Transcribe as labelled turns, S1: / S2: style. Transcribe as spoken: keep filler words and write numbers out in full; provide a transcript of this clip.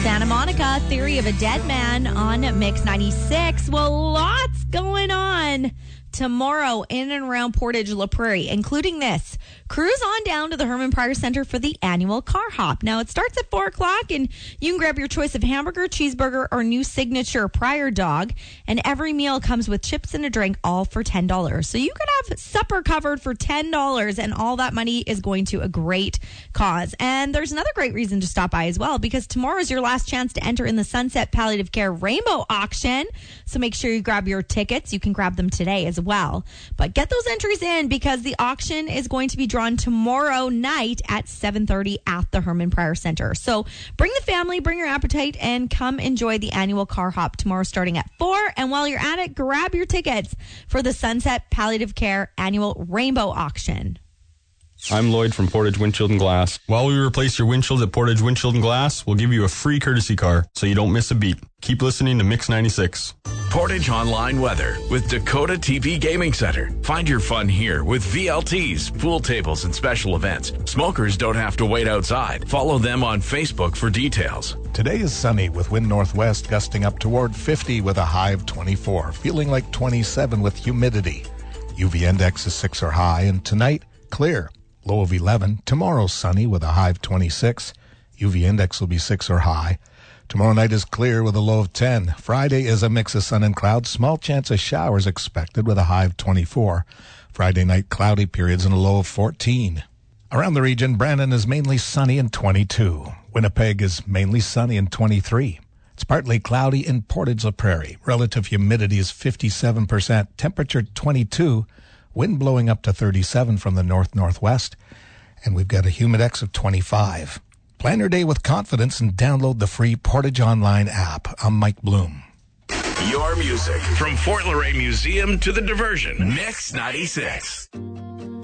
S1: Santa Monica, Theory of a Dead Man on Mix ninety-six. Well, lots going on tomorrow in and around Portage La Prairie, including this. Cruise on down to the Herman Pryor Center for the annual car hop. Now, it starts at four o'clock, and you can grab your choice of hamburger, cheeseburger, or new signature Pryor dog. And every meal comes with chips and a drink, all for ten dollars. So you could have supper covered for ten dollars, and all that money is going to a great cause. And there's another great reason to stop by as well, because tomorrow is your last chance to enter in the Sunset Palliative Care Rainbow Auction. So make sure you grab your tickets. You can grab them today as well. But get those entries in, because the auction is going to be drawn tomorrow night at seven thirty at the Herman Pryor Center. So bring the family, bring your appetite, and come enjoy the annual car hop tomorrow starting at four. And while you're at it, grab your tickets for the Sunset Palliative Care Annual Rainbow Auction.
S2: I'm Lloyd from Portage Windshield and Glass. While we replace your windshields at Portage Windshield and Glass, we'll give you a free courtesy car so you don't miss a beat. Keep listening to Mix ninety-six.
S3: Portage Online Weather with Dakota T V Gaming Center. Find your fun here with V L Ts, pool tables, and special events. Smokers don't have to wait outside. Follow them on Facebook for details.
S4: Today is sunny with wind northwest gusting up toward fifty with a high of twenty-four, feeling like twenty-seven with humidity. U V index is six or high, and tonight, clear. Low of eleven. Tomorrow, sunny with a high of twenty-six. U V index will be six or high. Tomorrow night is clear with a low of ten. Friday is a mix of sun and clouds. Small chance of showers expected with a high of twenty-four. Friday night, cloudy periods and a low of fourteen. Around the region, Brandon is mainly sunny and twenty-two. Winnipeg is mainly sunny and twenty-three. It's partly cloudy in Portage La Prairie. Relative humidity is fifty-seven percent. Temperature twenty-two. Wind blowing up to thirty-seven from the north-northwest. And we've got a humidex of twenty-five. Plan your day with confidence and download the free Portage Online app. I'm Mike Bloom.
S3: Your music from Fort Laurier Museum to the diversion. Mix ninety-six.